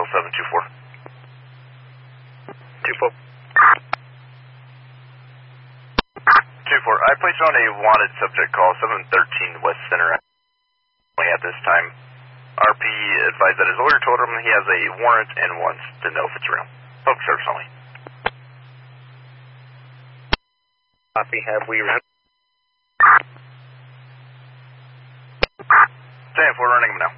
724. 24. 24. I placed on a wanted subject call 713 West Center at this time. RP advised that his lawyer told him he has a warrant and wants to know if it's real. Public service only. Copy. Have we run? 10-4, running him now.